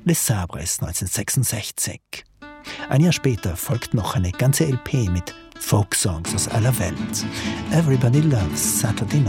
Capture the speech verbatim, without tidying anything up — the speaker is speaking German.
Les Sabres neunzehnhundertsechsundsechzig. Ein Jahr später folgt noch eine ganze L P mit Folksongs aus aller Welt. Everybody Loves Saturday Night.